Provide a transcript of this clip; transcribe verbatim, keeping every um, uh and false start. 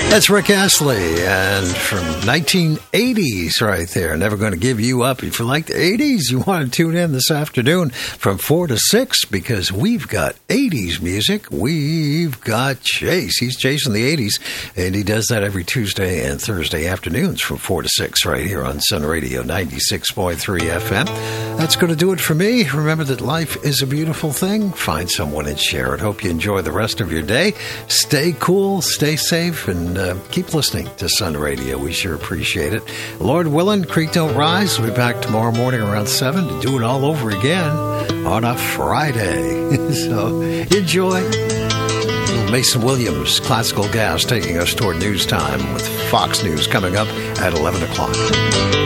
That's Rick Astley, and from nineteen eighties right there. Never going to give you up. If you like the eighties, you want to tune in this afternoon from four to six, because we've got eighties music. We've got Chase. He's chasing the eighties, and he does that every Tuesday and Thursday afternoons from four to six right here on Sun Radio ninety-six point three F M. That's going to do it for me. Remember that life is a beautiful thing. Find someone and share it. Hope you enjoy the rest of your day. Stay cool, stay safe, and uh, keep listening to Sun Radio. We sure appreciate it. Lord willing, Creek Don't Rise. We'll be back tomorrow morning around seven to do it all over again on a Friday. So enjoy. Little Mason Williams, Classical Gas, taking us toward news time with Fox News coming up at eleven o'clock.